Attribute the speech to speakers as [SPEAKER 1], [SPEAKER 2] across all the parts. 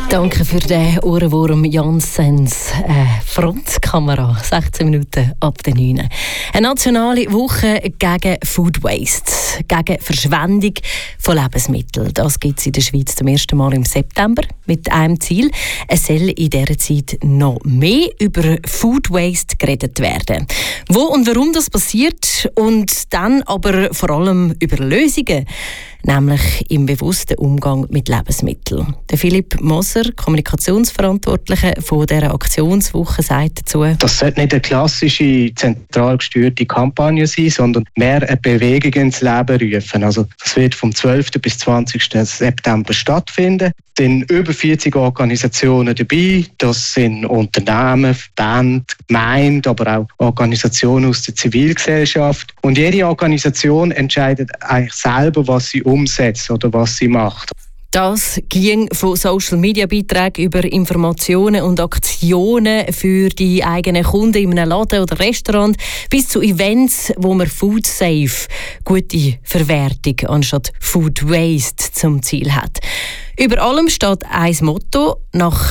[SPEAKER 1] Danke für den Ohrenwurm Janssens Frontkamera. 16 Minuten ab der 9. Eine nationale Woche gegen Food Waste, gegen Verschwendung von Lebensmitteln. Das gibt es in der Schweiz zum ersten Mal im September mit einem Ziel. Es soll in dieser Zeit noch mehr über Food Waste geredet werden. Wo und warum das passiert und dann aber vor allem über Lösungen, nämlich im bewussten Umgang mit Lebensmitteln. Der Philipp Moser, Kommunikationsverantwortlicher von dieser Aktionswoche, sagt dazu:
[SPEAKER 2] Das sollte nicht eine klassische, zentral gesteuerte Kampagne sein, sondern mehr eine Bewegung ins Leben rufen. Also das wird vom 12. bis 20. September stattfinden. Es sind über 40 Organisationen dabei. Das sind Unternehmen, Verbände, Gemeinden, aber auch Organisationen aus der Zivilgesellschaft. Und jede Organisation entscheidet eigentlich selber, was sie umsetzt oder was sie macht.
[SPEAKER 1] Das ging von Social-Media-Beiträgen über Informationen und Aktionen für die eigenen Kunden in einem Laden oder Restaurant bis zu Events, wo man Food Safe, gute Verwertung anstatt Food Waste zum Ziel hat. Über allem steht ein Motto: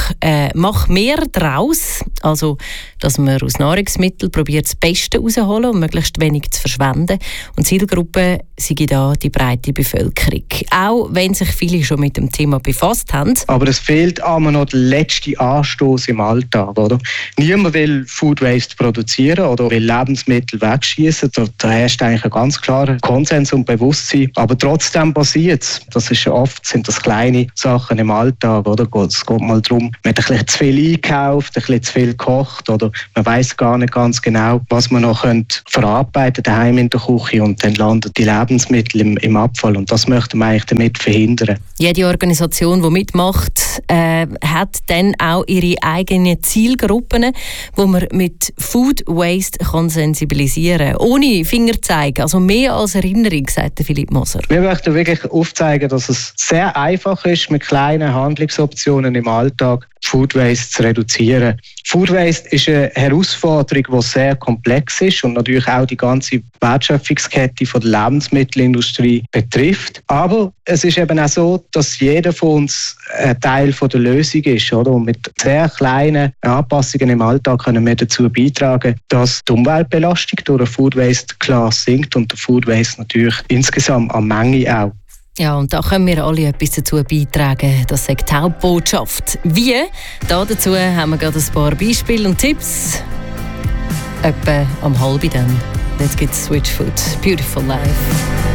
[SPEAKER 1] mach mehr draus. Also, dass man aus Nahrungsmitteln probiert, das Beste rauszuholen und möglichst wenig zu verschwenden. Und Zielgruppe sei da die breite Bevölkerung. Auch wenn sich viele schon mit dem Thema befasst haben.
[SPEAKER 2] Aber es fehlt einmal noch der letzte Anstoß im Alltag, oder? Niemand will Food Waste produzieren oder will Lebensmittel wegschießen. Da herrscht eigentlich ein ganz klarer Konsens und Bewusstsein. Aber trotzdem passiert es. Das ist oft, sind das kleine Sachen im Alltag, oder? Es geht mal darum, man hat ein bisschen zu viel einkauft, ein bisschen zu viel gekocht, oder man weiss gar nicht ganz genau, was man noch verarbeiten daheim in der Küche, und dann landen die Lebensmittel im Abfall, und das möchten wir eigentlich damit verhindern.
[SPEAKER 1] Jede Organisation, die mitmacht, hat dann auch ihre eigenen Zielgruppen, wo man mit Food Waste kann sensibilisieren kann. Ohne Fingerzeigen, also mehr als Erinnerung, sagt Philipp Moser.
[SPEAKER 2] Wir möchten wirklich aufzeigen, dass es sehr einfach ist, mit kleinen Handlungsoptionen im Alltag Food Waste zu reduzieren. Food Waste ist eine Herausforderung, die sehr komplex ist und natürlich auch die ganze Wertschöpfungskette von der Lebensmittelindustrie betrifft. Aber es ist eben auch so, dass jeder von uns ein Teil von der Lösung ist, oder? Und mit sehr kleinen Anpassungen im Alltag können wir dazu beitragen, dass die Umweltbelastung durch den Food Waste klar sinkt und der Food Waste natürlich insgesamt an Menge auch.
[SPEAKER 1] Ja, und da können wir alle etwas dazu beitragen. Das ist die Hauptbotschaft. Wie? Dazu haben wir gerade ein paar Beispiele und Tipps. Etwa am 12:30 dann. Jetzt gibt es Switchfood. Beautiful Life.